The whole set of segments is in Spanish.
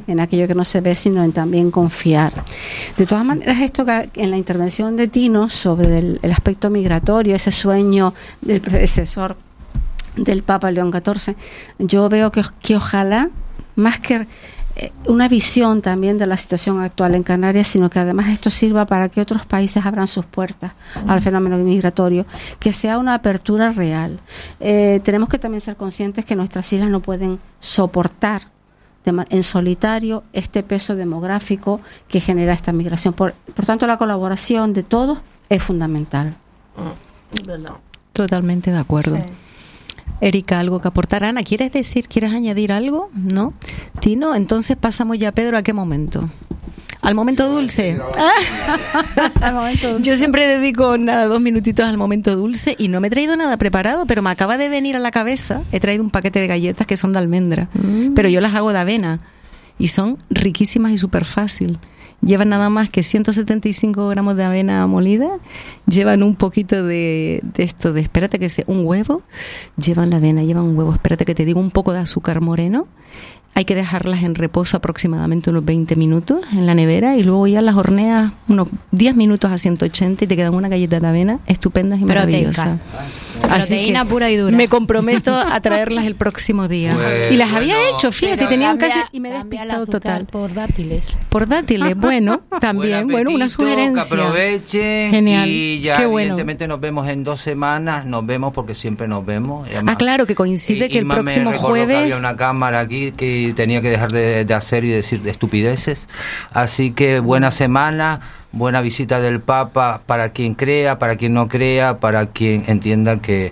en aquello que no se ve, sino en también confiar. De todas maneras, esto que en la intervención de Tino sobre el aspecto migratorio, ese sueño del predecesor del Papa León XIV, yo veo que ojalá, más que una visión también de la situación actual en Canarias, sino que además esto sirva para que otros países abran sus puertas al fenómeno migratorio, que sea una apertura real. Tenemos que también ser conscientes que nuestras islas no pueden soportar en solitario este peso demográfico que genera esta migración. Por tanto, la colaboración de todos es fundamental. Totalmente de acuerdo. Sí. Erika, ¿algo que aportar? Ana, ¿quieres añadir algo? ¿No? Tino, entonces pasamos ya, Pedro, ¿a qué momento? ¿Al momento dulce? Al momento dulce. Yo siempre dedico 2 minutitos al momento dulce y no me he traído nada preparado, pero me acaba de venir a la cabeza. He traído un paquete de galletas que son de almendra, pero yo las hago de avena y son riquísimas y súper fácil. Llevan nada más que 175 gramos de avena molida, llevan un poquito de esto de, espérate que sea, un huevo, llevan la avena, llevan un huevo, espérate que te digo, un poco de azúcar moreno. Hay que dejarlas en reposo aproximadamente unos 20 minutos en la nevera y luego ya las horneas unos 10 minutos a 180 y te quedan una galleta de avena estupendas y maravillosas. Proteína pura y dura. Me comprometo a traerlas el próximo día. Y las había hecho, fíjate, tenían casi y me he despistado total. Por dátiles. Por dátiles, bueno, también, bueno, una sugerencia. Que aprovechen. Genial. Y ya qué bueno. Evidentemente nos vemos en 2 semanas, nos vemos porque siempre nos vemos. Además, claro, que coincide que el próximo jueves que había una cámara aquí que tenía que dejar de hacer y decir de estupideces. Así que buena semana. Buena visita del Papa para quien crea, para quien no crea, para quien entienda que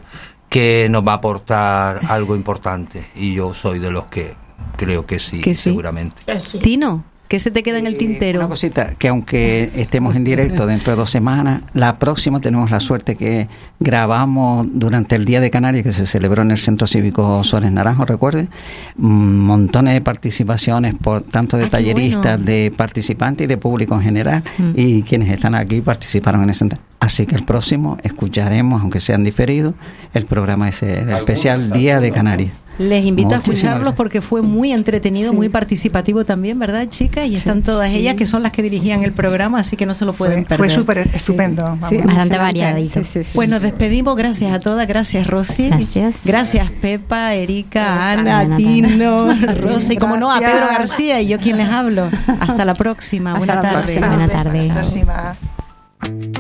nos va a aportar algo importante. Y yo soy de los que creo que sí, seguramente. Sí. Tino, ¿qué se te queda en el tintero? Una cosita, que aunque estemos en directo dentro de 2 semanas, la próxima tenemos la suerte que grabamos durante el Día de Canarias, que se celebró en el Centro Cívico Suárez Naranjo, recuerden, montones de participaciones, tanto de talleristas, bueno, de participantes y de público en general, y quienes están aquí participaron en ese centro. Así que el próximo escucharemos, aunque sean diferidos, el programa ese especial Día de Canarias. Les invito a escucharlos porque fue muy entretenido, muy participativo también, ¿verdad, chicas? Y están todas ellas que son las que dirigían el programa, así que no se lo pueden perder. Fue súper estupendo. Bastante variadito. Pues nos despedimos, gracias a todas, gracias Rosy. Gracias Pepa, Erika, Ana, Tino, Rosy, y como no, a Pedro García y yo quien les hablo. Hasta la próxima. Buenas tardes. Buenas tardes. Hasta la próxima.